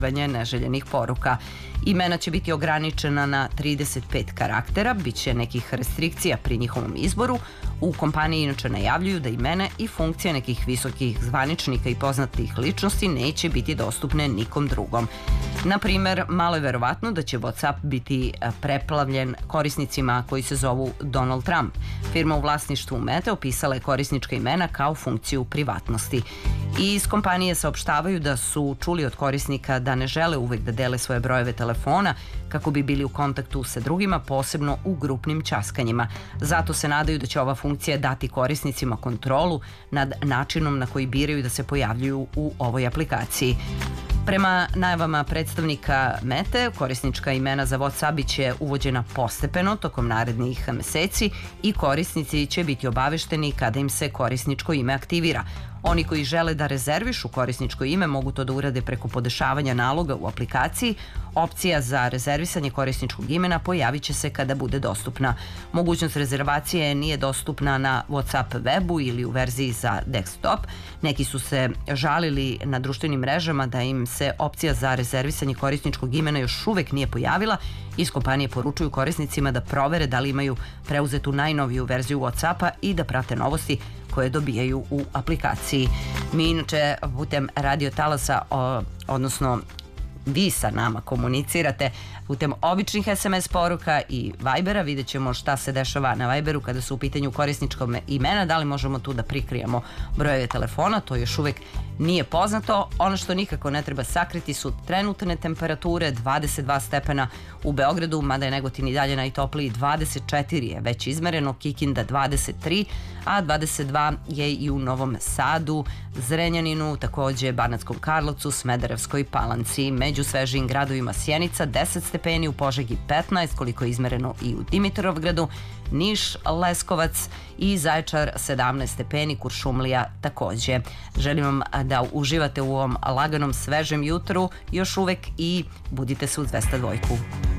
neželjenih poruka. Imena će biti ograničena na 35 karaktera, bit će nekih restrikcija pri njihovom izboru. U kompaniji inače najavljuju da imena i funkcije nekih visokih zvaničnika i poznatih ličnosti neće biti dostupne nikom drugom. Na primer, malo je verovatno da će WhatsApp biti preplavljen korisnicima koji se zovu Donald Trump. Firma u vlasništvu Mete opisala je korisnička imena kao funkciju privatnosti. I iz kompanije saopštavaju da su čuli od korisnika da ne žele uvek da dele svoje brojeve telefona kako bi bili u kontaktu sa drugima, posebno u grupnim ćaskanjima. Zato se nadaju da će ova funkcija dati korisnicima kontrolu nad načinom na koji biraju da se pojavljuju u ovoj aplikaciji. Prema najavama predstavnika Mete, korisnička imena za WhatsApp biće uvođena postepeno tokom narednih meseci i korisnici će biti obavešteni kada im se korisničko ime aktivira. Oni koji žele da rezervišu korisničko ime mogu to da urade preko podešavanja naloga u aplikaciji. Opcija za rezervisanje korisničkog imena pojavit će se kada bude dostupna. Mogućnost rezervacije nije dostupna na WhatsApp webu ili u verziji za desktop. Neki su se žalili na društvenim mrežama da im se opcija za rezervisanje korisničkog imena još uvek nije pojavila. Iz kompanije poručuju korisnicima da provere da li imaju preuzetu najnoviju verziju WhatsAppa i da prate novosti koje dobijaju u aplikaciji. Mi inače putem radio talasa, odnosno vi sa nama komunicirate putem običnih SMS poruka i Vibera. Vidjet ćemo šta se dešava na Viberu kada su u pitanju korisničkog imena. Da li možemo tu da prikrijemo brojeve telefona, to još uvek nije poznato. Ono što nikako ne treba sakriti su trenutne temperature, 22 stepena u Beogradu, mada je Negotin i dalje najtopliji, 24 je već izmereno, Kikinda 23, a 22 je i u Novom Sadu, Zrenjaninu, takođe Banatskom Karlovcu, Smederevskoj Palanci. Među svežijim gradovima Sjenica 10 stepeni, u Požegi 15, koliko je izmereno i u Dimitrovgradu, Niš, Leskovac i Zaječar 17 stepeni, Kuršumlija takođe. Želim vam da uživate u ovom laganom svežem jutru još uvek i budite se uz 202.